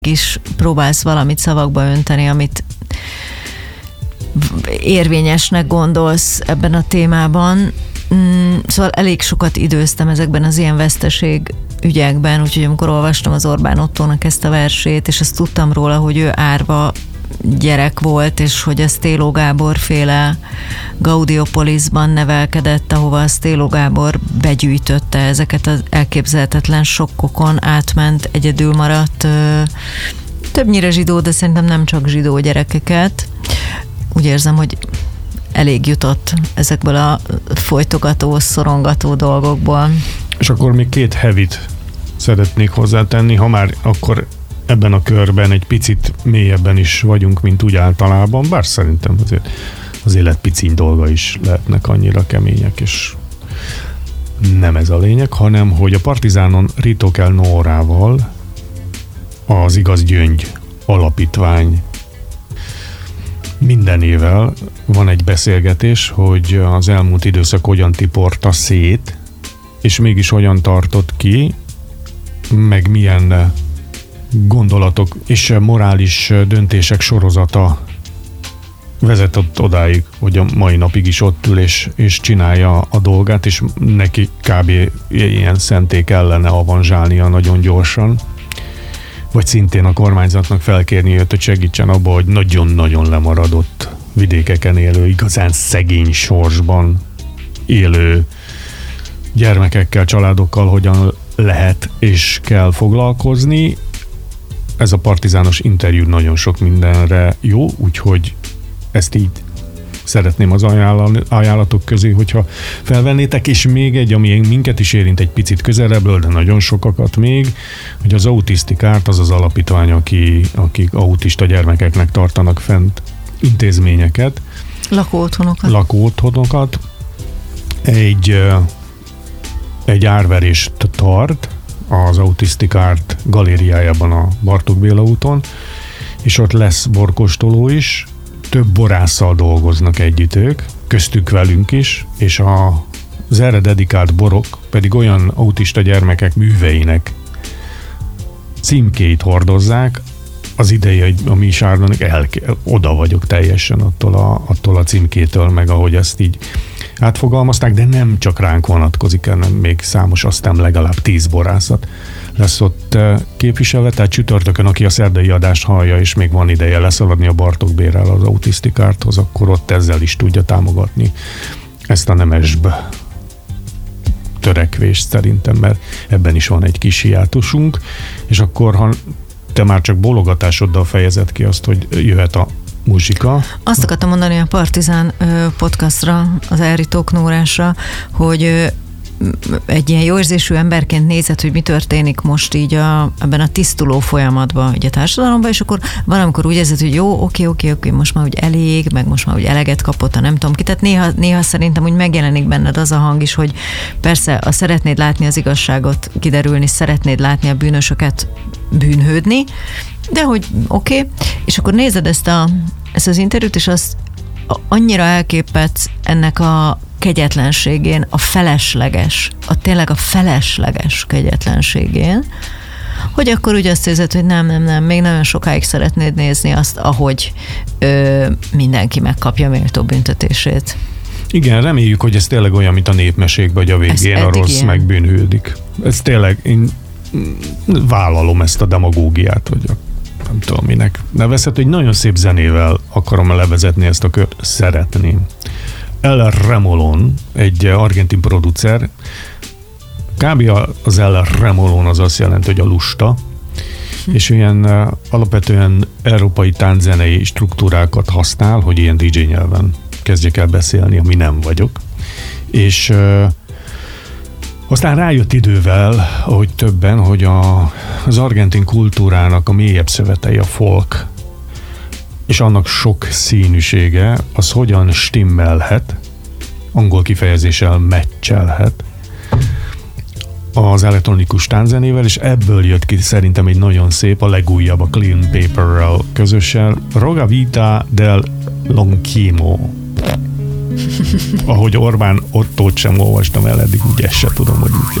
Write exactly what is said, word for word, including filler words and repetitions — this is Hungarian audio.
is próbálsz valamit szavakba önteni, amit érvényesnek gondolsz ebben a témában. Szóval elég sokat időztem ezekben az ilyen veszteség ügyekben, úgyhogy amikor olvastam az Orbán Ottónak ezt a versét, és azt tudtam róla, hogy ő árva gyerek volt, és hogy a Sztéló Gábor féle Gaudiopolisban nevelkedett, ahova a Sztéló Gábor begyűjtötte ezeket az elképzelhetetlen sokkokon, átment, egyedül maradt, többnyire zsidó, de szerintem nem csak zsidó gyerekeket. Úgy érzem, hogy elég jutott ezekből a folytogató, szorongató dolgokból. És akkor még két heavit szeretnék hozzátenni, ha már akkor ebben a körben egy picit mélyebben is vagyunk, mint úgy általában, bár szerintem azért az élet piciny dolga is lehetnek annyira kemények, és nem ez a lényeg, hanem hogy a Partizánon Ritokel Nórával az Igaz Gyöngy alapítvány mindenével van egy beszélgetés, hogy az elmúlt időszak hogyan tiporta szét, és mégis hogyan tartott ki, meg milyen gondolatok és morális döntések sorozata vezetett odáig, hogy a mai napig is ott ül és, és csinálja a dolgát, és neki kb. Ilyen szenté kellene avanzsálnia nagyon gyorsan, vagy szintén a kormányzatnak felkérni őt, hogy segítsen abba, hogy nagyon-nagyon lemaradott vidékeken élő, igazán szegény sorsban élő gyermekekkel, családokkal hogyan lehet és kell foglalkozni. Ez a partizános interjú nagyon sok mindenre jó, úgyhogy ezt így szeretném az ajánlatok közé, hogyha felvennétek, és még egy, ami minket is érint egy picit közelebbről, de nagyon sokakat még, hogy az Autisztikárt az az alapítvány, aki, akik autista gyermekeknek tartanak fent intézményeket. Lakóotthonokat. Lakóotthonokat. Egy, egy árverést tart az Autisztikárt galériájában a Bartók Béla úton, és ott lesz borkóstoló is, több borásszal dolgoznak együtt ők, köztük velünk is, és a, az erre dedikált borok pedig olyan autista gyermekek műveinek címkéit hordozzák. Az ideje, a mi sárdonik, el, oda vagyok teljesen attól a, attól a címkétől, meg ahogy ezt így átfogalmazták, de nem csak ránk vonatkozik, hanem még számos, aztán legalább tíz borászat lesz ott képviselve, tehát csütörtökön, aki a szerdai adást hallja, és még van ideje leszaladni a Bartók Bérrel az Autisztikárthoz, akkor ott ezzel is tudja támogatni ezt a nemesbb törekvést szerintem, mert ebben is van egy kis hiátusunk, és akkor, ha te már csak bólogatásoddal fejezed ki azt, hogy jöhet a muzsika. Azt akartam mondani a Partizán podcastra, az Elritók Nórásra, hogy egy ilyen jó érzésű emberként nézed, hogy mi történik most így a, ebben a tisztuló folyamatban, ugye a társadalomban, és akkor van, amikor úgy érzed, hogy jó, oké, oké, oké, most már úgy elég, meg most már úgy eleget kapott, a nem tudom ki. Tehát néha, néha szerintem úgy megjelenik benned az a hang is, hogy persze, a szeretnéd látni az igazságot kiderülni, szeretnéd látni a bűnösöket bűnhődni, de hogy oké, okay. És akkor nézed ezt, a, ezt az interjút, és azt annyira elképedsz ennek a kegyetlenségén, a felesleges, a tényleg a felesleges kegyetlenségén, hogy akkor úgy azt érzed, hogy nem, nem, nem, még nagyon sokáig szeretnéd nézni azt, ahogy ö, mindenki megkapja méltó büntetését. Igen, reméljük, hogy ez tényleg olyan, mint a népmesékben, hogy a végén a rossz ilyen. Megbűnhődik. Ez tényleg, én vállalom ezt a demagógiát, hogy a, nem tudom minek nevezhet, hogy nagyon szép zenével akarom levezetni ezt a kört. Szeretném. El Remolon, egy argentin producer, kb. Az El Remolon az azt jelenti, hogy a lusta, és ilyen uh, alapvetően európai tánczenei struktúrákat használ, hogy ilyen dé dzsé nyelven kezdjek el beszélni, ami nem vagyok. És uh, aztán rájött idővel, ahogy többen, hogy a, az argentin kultúrának a mélyebb szövetei a folk, és annak sok színűsége, az hogyan stimmelhet, angol kifejezéssel meccselhet az elektronikus tánczenével, és ebből jött ki szerintem egy nagyon szép, a legújabb, a Clean Paper-rel közösen, Roga Vita del Lonquimo. Ahogy Orbán Ottót sem olvastam el eddig, úgy ezt se tudom, hogy úgy